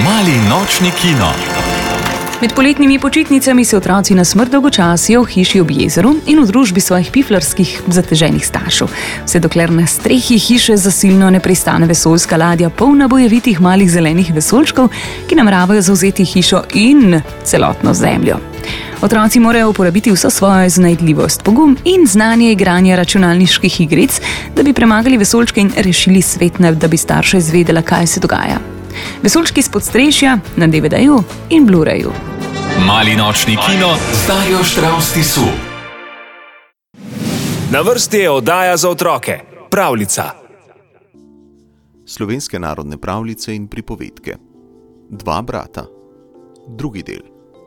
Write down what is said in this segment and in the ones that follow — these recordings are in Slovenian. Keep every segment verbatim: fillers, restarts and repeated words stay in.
Mali nočni kino. Med poletnimi počitnicami se otroci na smrt dolgočasijo v hiši ob jezeru in v družbi svojih piflarskih zateženih staršev. Vse dokler na strehi hiše zasilno ne pristane vesoljska ladja polna bojevitih malih zelenih vesoljčkov, ki nameravajo zavzeti hišo in celotno zemljo. Otroci morajo uporabiti vso svojo iznajdljivost, pogum in znanje igranja računalniških igric, da bi premagali vesoljčke in rešili svet, da bi starša izvedela, kaj se dogaja. Vesoljčki iz podstrešja na de ve deju in Blu-rayu. Mali nočni kino z Darjo Štravs Tisu. Na vrsti je oddaja za otroke. Pravljica. Slovenske narodne pravljice in pripovedke. Dva brata. Drugi del.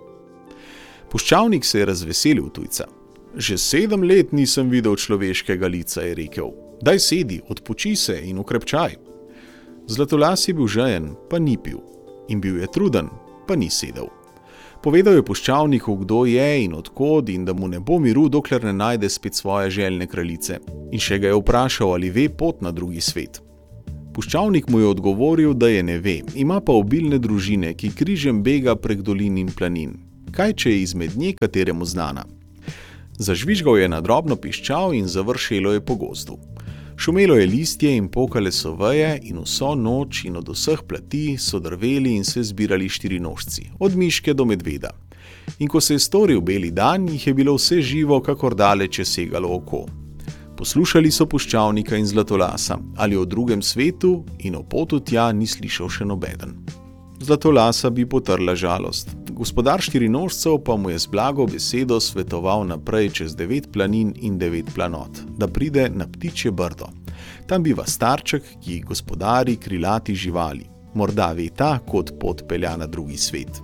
Puščavnik se je razveselil tujca. Že sedem let nisem videl človeškega lica, je rekel. Daj sedi, odpoči se in ukrepčaj. Zlatolas je bil žejen, pa ni pil. In bil je truden, pa ni sedel. Povedal je puščavniku, kdo je in odkod in da mu ne bo miru, dokler ne najde spet svoje željne kraljice. In še ga je vprašal, ali ve pot na drugi svet. Puščavnik mu je odgovoril, da je ne ve, ima pa obilne družine, ki križem bega prek dolin in planin. Kaj, če je izmed nje kateremu znana? Zažvižgal je na drobno piščal in završelo je po gozdu. Šumelo je listje in pokale so veje in vso noč in od vseh plati so drveli in se zbirali štirinožci, od miške do medveda. In ko se je storil beli dan, jih je bilo vse živo, kakor daleč je segalo oko. Poslušali so puščavnika in Zlatolasa, ali o drugem svetu in o potu tja ni slišal še nobeden. Zlatolasa bi potrla žalost. Gospodar štirinožcev pa mu je z blago besedo svetoval naprej čez devet planin in devet planot, da pride na Ptičje brdo. Tam biva starček, ki gospodari krilati živali. Morda ve ta, kot pot pelja na drugi svet.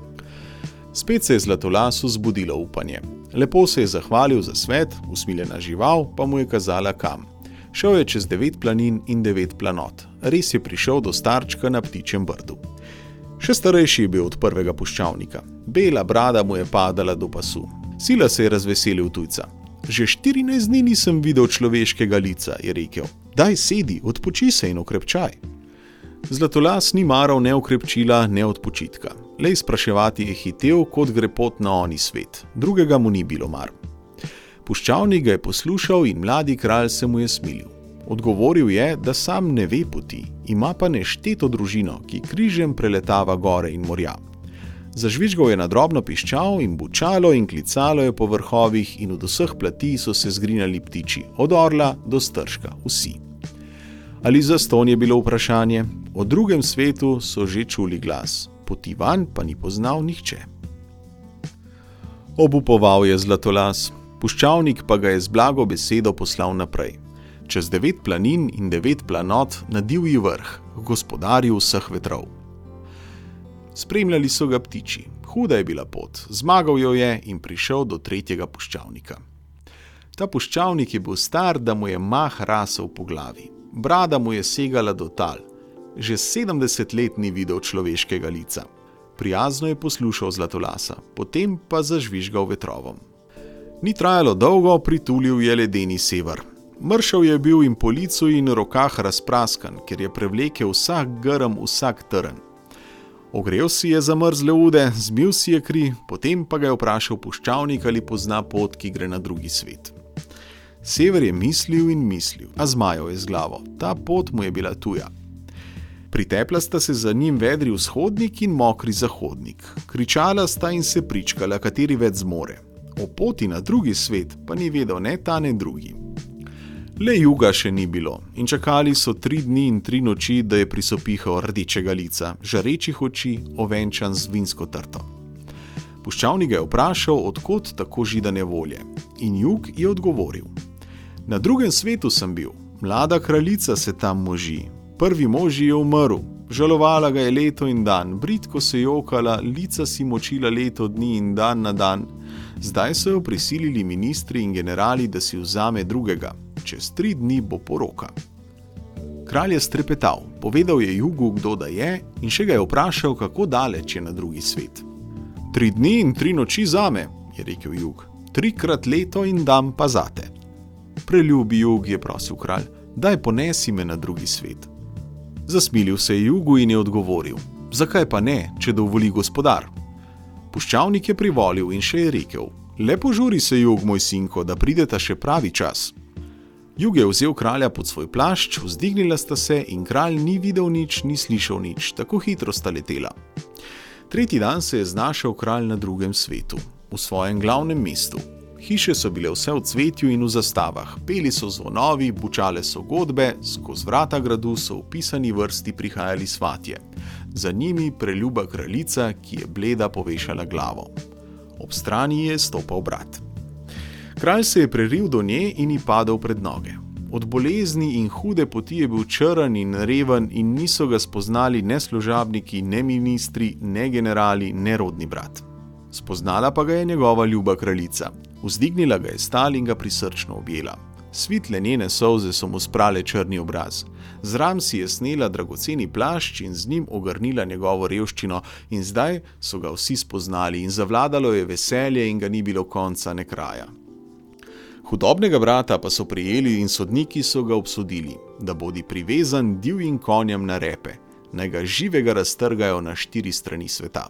Spet se je Zlatolasu zbudilo upanje. Lepo se je zahvalil za svet, usmiljena žival pa mu je kazala kam. Šel je čez devet planin in devet planot. Res je prišel do starčka na Ptičjem brdu. Še starejši je bil od prvega puščavnika. Bela brada mu je padala do pasu. Sila se je razveselil tujca. Že štirinajst dni nisem videl človeškega lica, je rekel. Daj sedi, odpoči se in okrepčaj. Zlatolas ni maral ne okrepčila, ne odpočitka. Le spraševati je hitel, kot gre pot na oni svet. Drugega mu ni bilo mar. Puščavnik ga je poslušal in mladi kralj se mu je smilil. Odgovoril je, da sam ne ve poti, ima pa nešteto družino, ki križem preletava gore in morja. Zažvižgal je na drobno piščal in bučalo in klicalo je po vrhovih in od vseh plati so se zgrinjali ptiči, od orla do strška, vsi. Ali zastonj je bilo vprašanje? O drugem svetu so že čuli glas, poti van pa ni poznal nihče. Obupoval je Zlatolas, puščavnik pa ga je z blago besedo poslal naprej. Čez devet planin in devet planot na divji vrh, gospodarju vseh vetrov. Spremljali so ga ptiči. Huda je bila pot, zmagal jo je in prišel do tretjega puščavnika. Ta puščavnik je bil star, da mu je mah rasel po glavi. Brada mu je segala do tal. Že sedemdeset let ni videl človeškega lica. Prijazno je poslušal Zlatolasa, potem pa zažvižgal vetrovom. Ni trajalo dolgo, pritulil je ledeni sever. Mršav je bil in po licu in rokah razpraskan, ker je prevlekel vsak grm, vsak trn. Ogrel si je zamrzle ude, zmil si je kri, potem pa ga je vprašal puščavnik, ali pozna pot, ki gre na drugi svet. Sever je mislil in mislil, a zmajal je z glavo. Ta pot mu je bila tuja. Pritepla sta se za njim vedri vzhodnik in mokri zahodnik. Kričala sta in se pričkala, kateri več zmore. O poti na drugi svet pa ni vedel ne ta, ne drugi. Le juga še ni bilo in čakali so tri dni in tri noči, da je prisopihal rdečega lica, žarečih oči, ovenčan z vinsko trto. Puščavnik ga je vprašal, odkot tako židane volje, in jug je odgovoril. Na drugem svetu sem bil, mlada kraljica se tam moži, prvi mož je umrl, žalovala ga je leto in dan, bridko se jokala, lica si močila leto dni in dan na dan. Zdaj so jo prisilili ministri in generali, da si vzame drugega. Čez tri dni bo poroka. Kralj je strepetal, povedal je jugu, kdo da je, in še ga je vprašal, kako daleč je na drugi svet. Tri dni in tri noči zame, je rekel jug, trikrat leto in dan pa zate. Preljubi jug, je prosil kralj, daj ponesi me na drugi svet. Zasmilil se je jugu in je odgovoril, zakaj pa ne, če dovoli gospodar? Puščavnik je privolil in še je rekel: le požuri se, Jug, moj sinko, da prideta še pravi čas. Jug je vzel kralja pod svoj plašč, vzdignila sta se in kralj ni videl nič, ni slišal nič, tako hitro sta letela. Tretji dan se je znašel kralj na drugem svetu, v svojem glavnem mestu. Hiše so bile vse v cvetju in v zastavah, peli so zvonovi, bučale so godbe, skozi vrata gradu so v pisani vrsti prihajali svatje. Za njimi preljuba kraljica, ki je bleda povešala glavo. Ob strani je stopal brat. Kralj se je preril do nje in ji padel pred noge. Od bolezni in hude poti je bil črn in reven in niso ga spoznali ne služabniki, ne ministri, ne generali, ne rodni brat. Spoznala pa ga je njegova ljuba kraljica. Vzdignila ga je stal in ga prisrčno objela. Svitle njene solze so mu sprale črni obraz. Z ram si je snela dragoceni plašč in z njim ogrnila njegovo revščino in zdaj so ga vsi spoznali in zavladalo je veselje in ga ni bilo konca ne kraja. Hudobnega brata pa so prijeli in sodniki so ga obsodili, da bodi privezan divjim konjem na repe, naj ga živega raztrgajo na štiri strani sveta.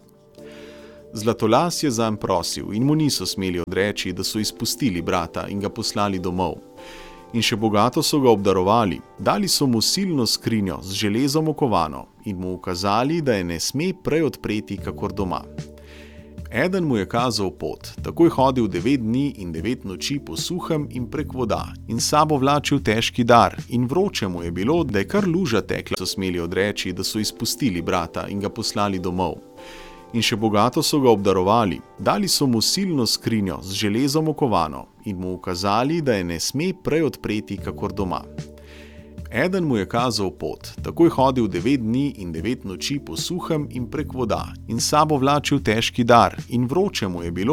Zlatolas je zanj prosil in mu niso smeli odreči, da so izpustili brata in ga poslali domov. In še bogato so ga obdarovali, dali so mu silno skrinjo z železom okovano in mu ukazali, da je ne sme prej odpreti kakor doma. Eden mu je kazal pot, tako je hodil devet dni in devet noči po suhem in prek voda in sabo vlačil težki dar in vroče mu je bilo, da je kar luža tekla. So smeli odreči, da so izpustili brata in ga poslali domov. In še bogato so ga obdarovali, dali so mu silno skrinjo z železom okovano in mu ukazali, da je ne sme prej odpreti kakor doma. Eden mu je kazal pot, tako je hodil devet dni in devet noči po suhem in prek voda in sabo vlačil težki dar in vroče mu je bilo,